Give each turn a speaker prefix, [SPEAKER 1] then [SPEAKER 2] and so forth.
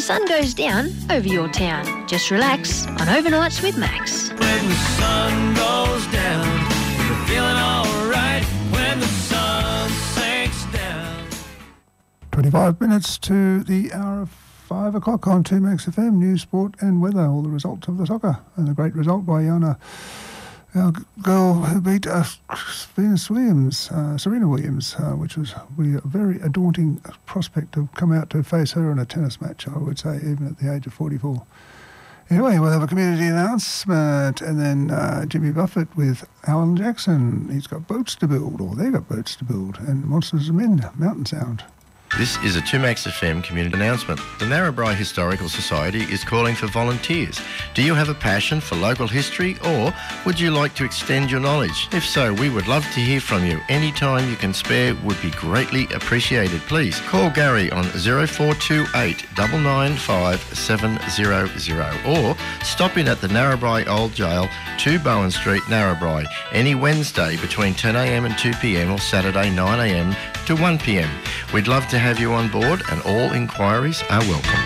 [SPEAKER 1] sun goes down over your town. Just relax on Overnights with Max.
[SPEAKER 2] When the sun goes down, you're feeling alright. When the sun sinks down.
[SPEAKER 3] 25 minutes to the hour of 5 o'clock on 2Max FM, news, sport and weather, all the results of the soccer. And a great result by Yana, our girl who beat Serena Williams, which was a very daunting prospect to come out to face her in a tennis match, I would say, even at the age of 44. Anyway, we'll have a community announcement and then Jimmy Buffett with Alan Jackson. He's got boats to build, or they've got boats to build, and Monsters of Men, Mountain Sound.
[SPEAKER 4] This is a 2Max FM community announcement. The Narrabri Historical Society is calling for volunteers. Do you have a passion for local history, or would you like to extend your knowledge? If so, we would love to hear from you. Any time you can spare would be greatly appreciated. Please call Gary on 0428 995 700 or stop in at the Narrabri Old Jail, 2 Bowen Street, Narrabri, any Wednesday between 10am and 2pm or Saturday 9am to 1pm. We'd love to have you on board, and all inquiries are welcome.